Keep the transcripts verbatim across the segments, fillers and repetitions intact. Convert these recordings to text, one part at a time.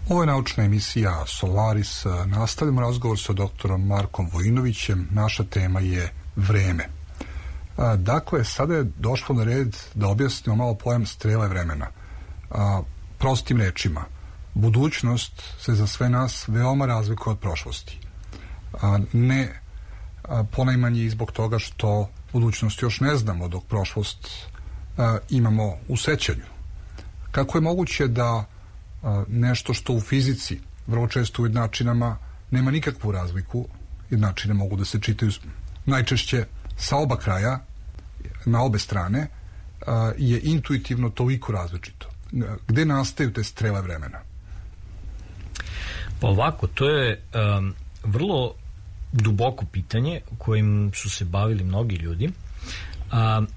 Ovo je naučna emisija Solaris. Nastavljamo razgovor sa doktorom Markom Vojinovićem. Naša tema je vreme. Dakle, sada je došlo na red da objasnimo malo pojam strele vremena. Prostim rečima, budućnost se za sve nas veoma razlikuje od prošlosti. Ne ponajmanje i zbog toga što budućnost još ne znamo, dok prošlost imamo u sećanju. Kako je moguće da nešto što u fizici vrlo često u jednačinama nema nikakvu razliku, jednačine mogu da se čitaju najčešće sa oba kraja, na obe strane, je intuitivno toliko različito? Gde nastaju te strele vremena? Pa ovako, to je um, vrlo duboko pitanje kojim su se bavili mnogi ljudi. Um,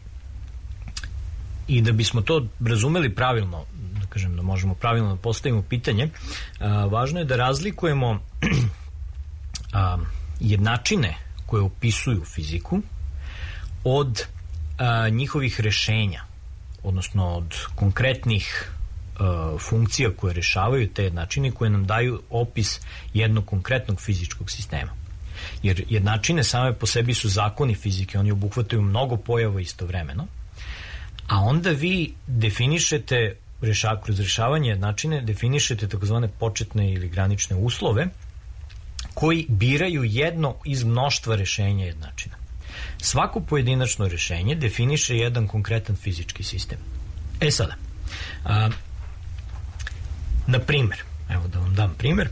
I da bismo to razumeli pravilno, da kažem da možemo pravilno da postavimo pitanje, a, važno je da razlikujemo a, jednačine koje opisuju fiziku od a, njihovih rešenja, odnosno od konkretnih a, funkcija koje rešavaju te jednačine, koje nam daju opis jednog konkretnog fizičkog sistema. Jer jednačine same po sebi su zakoni fizike, oni obuhvataju mnogo pojava istovremeno, a onda vi definišete, reša, kroz rešavanje jednačine, definišete takozvane početne ili granične uslove koji biraju jedno iz mnoštva rešenja jednačina. Svako pojedinačno rešenje definiše jedan konkretan fizički sistem. E sada, a, na primer, evo da vam dam primer,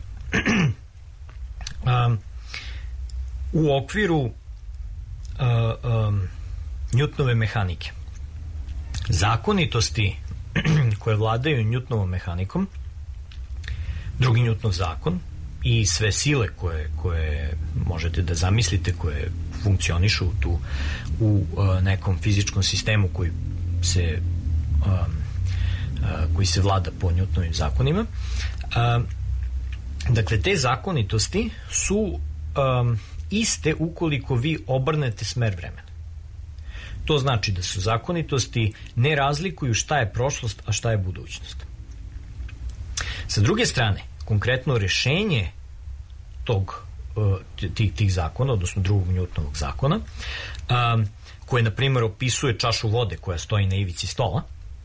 a, u okviru a, a, Newtonove mehanike, zakonitosti koje vladaju Newtonovom mehanikom, drugi Newtonov zakon i sve sile koje, koje možete da zamislite, koje funkcionišu tu u uh, nekom fizičkom sistemu koji se um, uh, koji se vlada po Newtonovim zakonima. Uh, dakle, te zakonitosti su um, iste ukoliko vi obrnete smer vremena. To znači da su zakonitosti ne razlikuju šta je prošlost, a šta je budućnost. Sa druge strane, konkretno rešenje tog, tih, tih zakona, odnosno drugog Newtonovog zakona, koje, na primjer, opisuje čašu vode koja stoji na ivici stola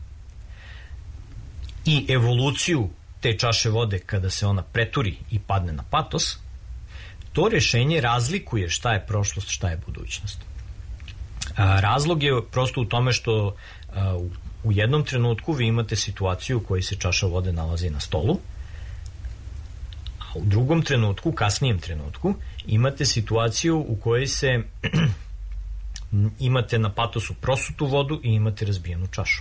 i evoluciju te čaše vode kada se ona preturi i padne na patos, to rešenje razlikuje šta je prošlost, šta je budućnost. Razlog je prosto u tome što u jednom trenutku vi imate situaciju u kojoj se čaša vode nalazi na stolu, a u drugom trenutku, kasnijem trenutku, imate situaciju u kojoj se imate na patosu prosutu vodu i imate razbijenu čašu.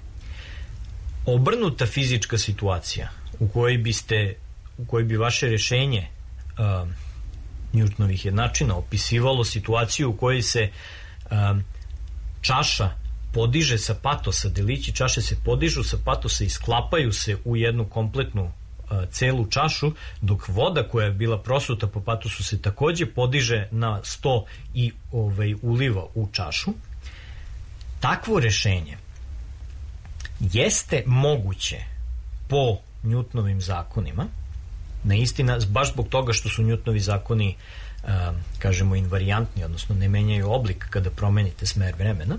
Obrnuta fizička situacija u kojoj biste, u kojoj bi vaše rešenje uh, Newtonovih jednačina opisivalo situaciju u kojoj se Um, čaša podiže sa patosa, delići čaše se podižu sa patosa i sklapaju se u jednu kompletnu uh, celu čašu, dok voda koja je bila prosuta po patosu se takođe podiže na sto i ovaj, uliva u čašu. Takvo rešenje jeste moguće po Newtonovim zakonima, na istina, baš zbog toga što su Newtonovi zakoni Uh, kažemo invarijantni, odnosno ne menjaju oblik kada promenite smer vremena,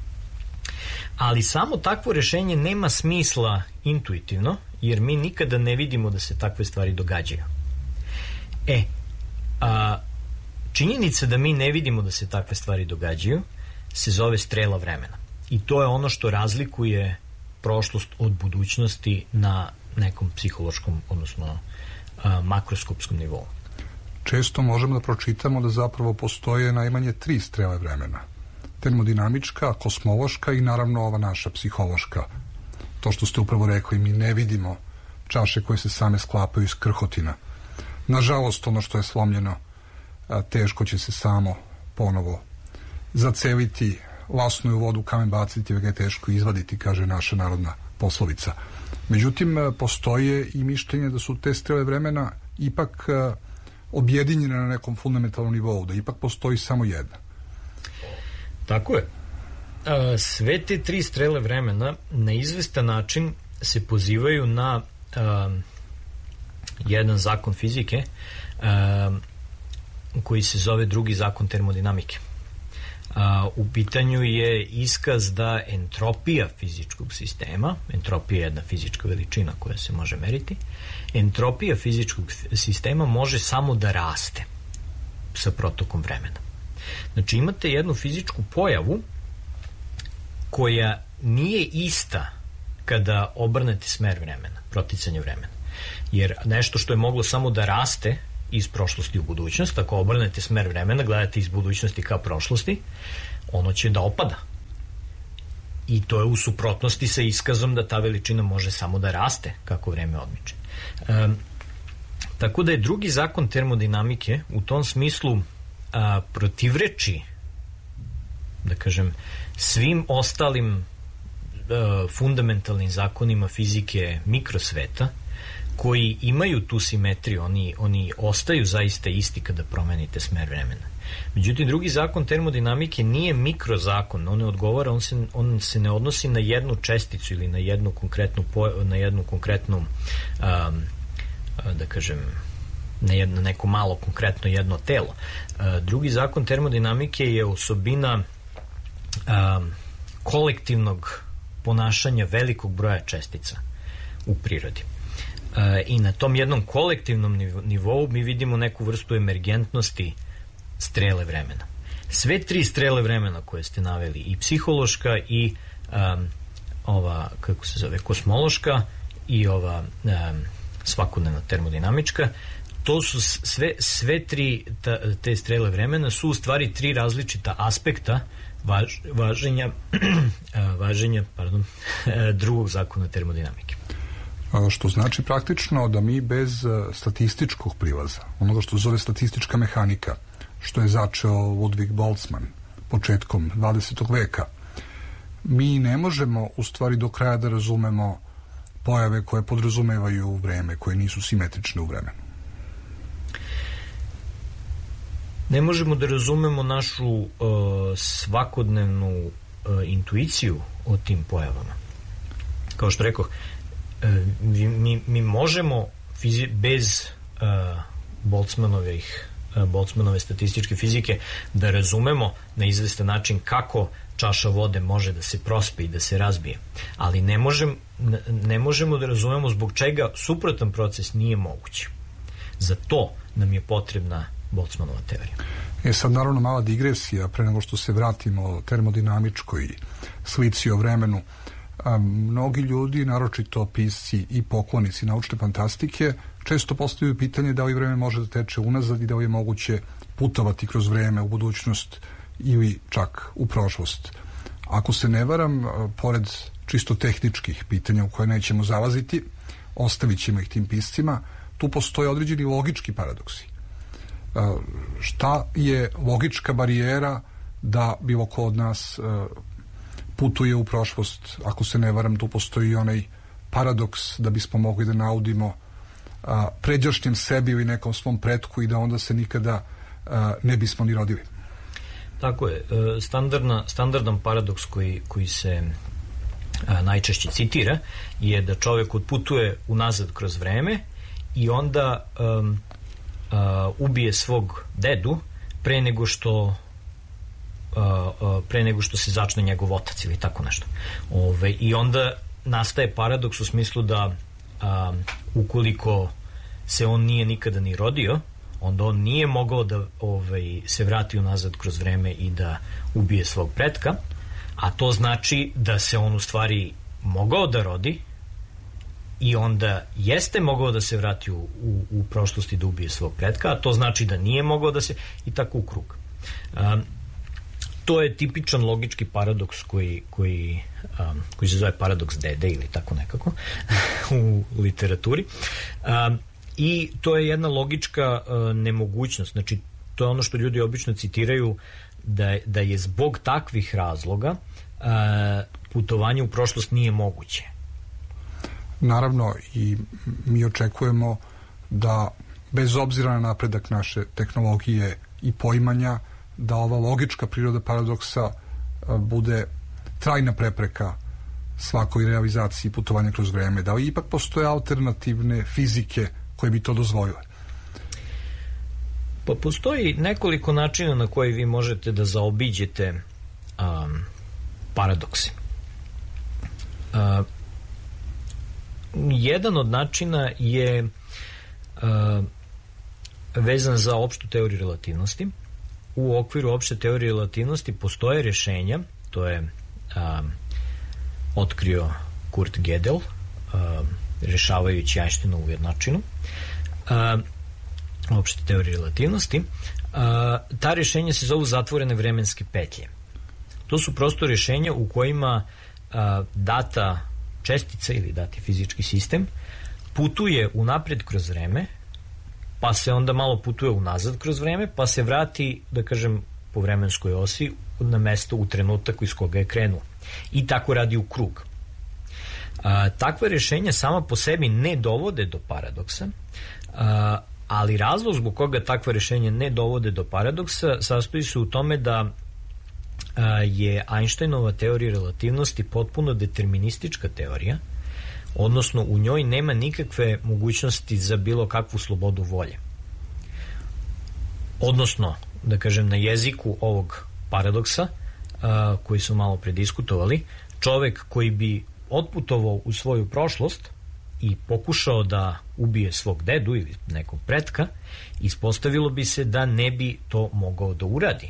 ali samo takvo rešenje nema smisla intuitivno, jer mi nikada ne vidimo da se takve stvari događaju. E, a, činjenica da mi ne vidimo da se takve stvari događaju se zove strela vremena. I to je ono što razlikuje prošlost od budućnosti na nekom psihološkom, odnosno a, makroskopskom nivou. Često možemo da pročitamo da zapravo postoje najmanje tri strele vremena. Termodinamička, kosmološka i naravno ova naša psihološka. To što ste upravo rekli, mi ne vidimo čaše koje se same sklapaju iz krhotina. Nažalost, ono što je slomljeno teško će se samo ponovo zaceliti, lasnu u vodu kamen baciti, već ga je teško izvaditi, kaže naša narodna poslovica. Međutim, postoje i mišljenje da su te strele vremena ipak objedinjene na nekom fundamentalnom nivou, da ipak postoji samo jedna. Tako je. Sve te tri strele vremena na izvestan način se pozivaju na jedan zakon fizike um, koji se zove drugi zakon termodinamike. Uh, u pitanju je iskaz da entropija fizičkog sistema, entropija je jedna fizička veličina koja se može meriti, entropija fizičkog sistema može samo da raste sa protokom vremena. Znači imate jednu fizičku pojavu koja nije ista kada obrnete smer vremena, proticanje vremena. Jer nešto što je moglo samo da raste iz prošlosti u budućnost, ako obrnete smer vremena, gledate iz budućnosti ka prošlosti, ono će da opada. I to je u suprotnosti sa iskazom da ta veličina može samo da raste kako vreme odmiče. E, tako da je drugi zakon termodinamike u tom smislu a, protivreči, da kažem, svim ostalim a, fundamentalnim zakonima fizike mikrosveta, koji imaju tu simetriju, oni, oni ostaju zaista isti kada promenite smer vremena. Međutim, drugi zakon termodinamike nije mikrozakon, on ne odgovara, on se, on se ne odnosi na jednu česticu ili na jednu konkretnu, na jednu konkretnu um, da kažem, na jedno neko malo konkretno jedno telo. Uh, drugi zakon termodinamike je osobina um, kolektivnog ponašanja velikog broja čestica u prirodi. I na tom jednom kolektivnom nivou mi vidimo neku vrstu emergentnosti strele vremena. Sve tri strele vremena koje ste naveli, i psihološka i um, ova, kako se zove, kosmološka i ova um, svakodnevna termodinamička, to su sve, sve tri ta, te strele vremena su u stvari tri različita aspekta važ, važenja važenja pardon, drugog zakona termodinamike. Što znači praktično da mi bez statističkog prilaza, onoga što zove statistička mehanika, što je začeo Ludwig Boltzmann početkom dvadesetog veka, mi ne možemo u stvari do kraja da razumemo pojave koje podrazumevaju vreme, koje nisu simetrične u vremenu. Ne možemo da razumemo našu uh, svakodnevnu uh, intuiciju o tim pojavama. Kao što rekoh, Mi, mi, mi možemo fizi, bez uh, Boltzmannovih, uh, Boltzmannove statističke fizike da razumemo na izvestan način kako čaša vode može da se prospe i da se razbije. Ali ne, možem, ne, ne možemo da razumemo zbog čega suprotan proces nije moguć. Za to nam je potrebna Boltzmannova teorija. E sad naravno mala digresija pre nego što se vratimo termodinamičkoj slici o vremenu. A mnogi ljudi, naročito pisci i poklonici naučne fantastike, često postavljaju pitanje da li vreme može da teče unazad i da li je moguće putovati kroz vreme u budućnost ili čak u prošlost. Ako se ne varam, pored čisto tehničkih pitanja u koje nećemo zalaziti, ostavit ćemo ih tim piscima, tu postoje određeni logički paradoksi. Šta je logička barijera da bilo ko od nas putuje u prošlost? Ako se ne varam, tu postoji onaj paradoks da bismo mogli da naudimo a, pređašnjem sebi ili nekom svom pretku i da onda se nikada a, ne bismo ni rodili. Tako je. Standardna, standardan paradoks koji, koji se a, najčešće citira je da čovjek odputuje unazad kroz vreme i onda um, a, ubije svog dedu pre nego što Uh, uh, pre nego što se začne njegov otac ili tako nešto. Ove, i onda nastaje paradoks u smislu da uh, ukoliko se on nije nikada ni rodio, onda on nije mogao da ovaj, se vrati unazad kroz vreme i da ubije svog pretka, a to znači da se on u stvari mogao da rodi i onda jeste mogao da se vrati u, u, u prošlosti da ubije svog pretka, a to znači da nije mogao da se, i tako u krug. Um, To je tipičan logički paradoks koji, koji, um, koji se zove paradoks dede ili tako nekako u literaturi. Um, I to je jedna logička uh, nemogućnost. Znači, to je ono što ljudi obično citiraju da, da je zbog takvih razloga uh, putovanje u prošlost nije moguće. Naravno, i mi očekujemo da bez obzira na napredak naše tehnologije i poimanja, da ova logička priroda paradoksa bude trajna prepreka svakoj realizaciji putovanja kroz vreme. Da li ipak postoje alternativne fizike koje bi to dozvolile? Pa postoji nekoliko načina na koji vi možete da zaobiđete um, paradokse. Uh, jedan od načina je uh, vezan za opštu teoriju relativnosti. U okviru opšte teorije relativnosti postoje rešenja, to je um, otkrio Kurt Gödel, um, rešavajući Einsteinovu jednačinu, um, opšte teorije relativnosti. A, ta rešenja se zovu zatvorene vremenske petlje. To su prosto rešenja u kojima a, data čestica ili dati fizički sistem putuje unapred kroz vreme, pa se onda malo putuje unazad kroz vreme, pa se vrati, da kažem, po vremenskoj osi na mesto u trenutak iz koga je krenuo. I tako radi u krug. A, takve rešenja sama po sebi ne dovode do paradoksa, a, ali razlog zbog koga takva rešenja ne dovode do paradoksa sastoji se u tome da a, je Einsteinova teorija relativnosti potpuno deterministička teorija, odnosno u njoj nema nikakve mogućnosti za bilo kakvu slobodu volje. Odnosno, da kažem, na jeziku ovog paradoksa a, koji su malo prediskutovali, čovek koji bi otputovao u svoju prošlost i pokušao da ubije svog dedu ili nekog pretka, ispostavilo bi se da ne bi to mogao da uradi.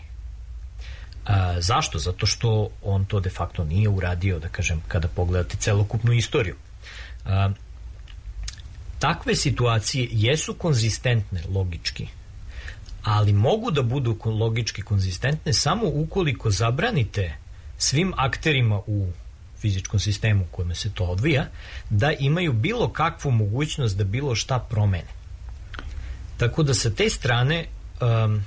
A, zašto? Zato što on to de facto nije uradio, da kažem, kada pogledate celokupnu istoriju. A, takve situacije jesu konzistentne logički, ali mogu da budu logički konzistentne samo ukoliko zabranite svim akterima u fizičkom sistemu u kojem se to odvija, da imaju bilo kakvu mogućnost da bilo šta promene. Tako da sa te strane um,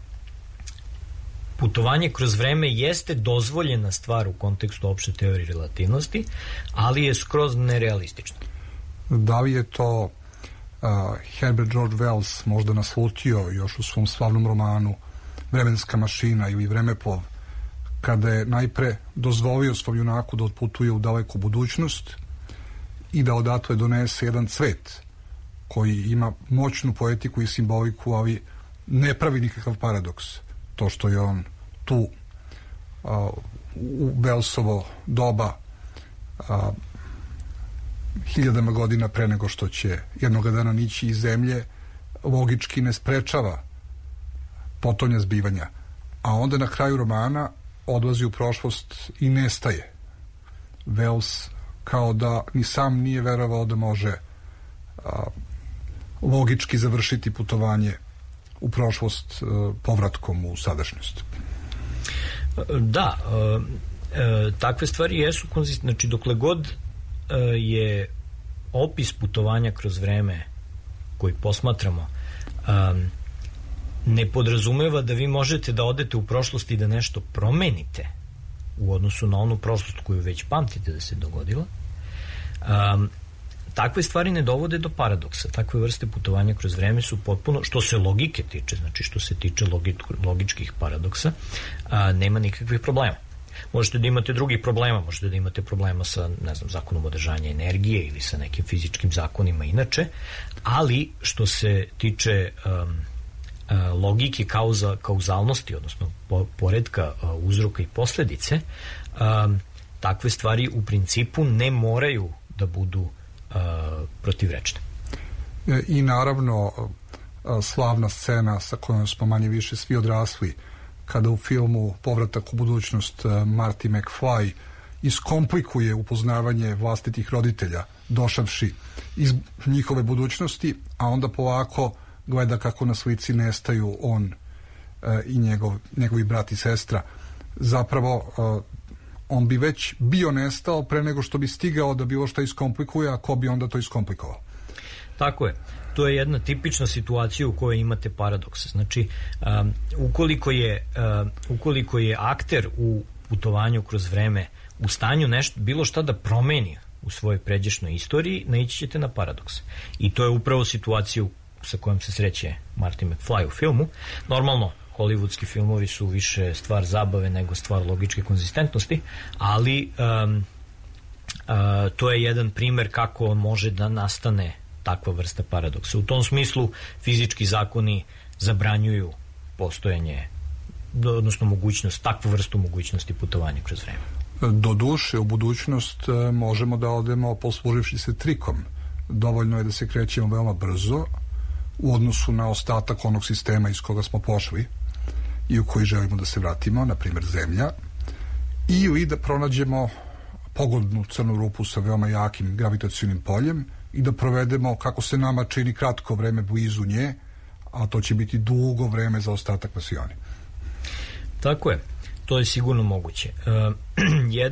putovanje kroz vreme jeste dozvoljena stvar u kontekstu opšte teorije relativnosti, ali je skroz nerealistično. Da li je to uh, Herbert George Wells možda naslutio još u svom slavnom romanu Vremenska mašina ili Vremeplov, kada je najpre dozvolio svom junaku da otputuje u daleku budućnost i da odatle donese jedan cvet koji ima moćnu poetiku i simboliku, ali ne pravi nikakav paradoks. To što je on tu a, u Welsovo doba a, hiljadama godina pre nego što će jednoga dana nići iz zemlje, logički ne sprečava potonja zbivanja. A onda na kraju romana odlazi u prošlost i nestaje. Wells kao da ni sam nije verovao da može a, logički završiti putovanje u prošlost a, povratkom u sadašnjost. Da, a, a, takve stvari jesu konzistentne. Znači, dokle god a, je opis putovanja kroz vreme koji posmatramo a, ne podrazumeva da vi možete da odete u prošlost i da nešto promenite u odnosu na onu prošlost koju već pamtite da se dogodila. Um, takve stvari ne dovode do paradoksa. Takve vrste putovanja kroz vreme su potpuno, što se logike tiče, znači što se tiče logi, logičkih paradoksa, a, nema nikakvih problema. Možete da imate drugih problema, možete da imate problema sa, ne znam, zakonom održanja energije ili sa nekim fizičkim zakonima inače, ali što se tiče um, logike kauza, kauzalnosti, odnosno po, poredka uzroka i posledice, um, takve stvari u principu ne moraju da budu uh, protivrečne. I naravno slavna scena sa kojom smo manje više svi odrasli, kada u filmu Povratak u budućnost Marty McFly iskomplikuje upoznavanje vlastitih roditelja došavši iz njihove budućnosti, a onda polako gleda kako na slici nestaju on e, i njegov, njegovi brat i sestra. Zapravo e, on bi već bio nestao pre nego što bi stigao da bilo šta iskomplikuje, a ko bi onda to iskomplikovao? Tako je. To je jedna tipična situacija u kojoj imate paradoks. Znači, um, ukoliko je um, ukoliko je akter u putovanju kroz vreme u stanju nešto, bilo šta da promeni u svojoj pređašnjoj istoriji, naići ćete na paradoks. I to je upravo situacija sa kojom se sreće Marty McFly u filmu. Normalno, hollywoodski filmovi su više stvar zabave nego stvar logičke konzistentnosti, ali um, uh, to je jedan primer kako može da nastane takva vrsta paradoksa. U tom smislu fizički zakoni zabranjuju postojanje, odnosno mogućnost, takvu vrstu mogućnosti putovanja kroz vreme. Do duše, u budućnost možemo da odemo posluživši se trikom. Dovoljno je da se krećemo veoma brzo u odnosu na ostatak onog sistema iz koga smo pošli i u koji želimo da se vratimo, na primjer Zemlja, ili da pronađemo pogodnu crnu rupu sa veoma jakim gravitacionim poljem i da provedemo, kako se nama čini, kratko vreme blizu nje, a to će biti dugo vreme za ostatak na Sioni. Tako je, to je sigurno moguće. Uh, jedna